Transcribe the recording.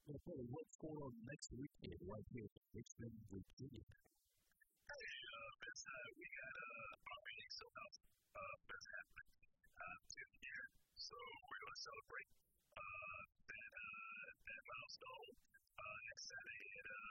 Billy, what's going on next weekend right here in Richmond, Virginia? Hey, Vince, we got our meeting still out that's happening here. So we're going to celebrate that milestone next Saturday at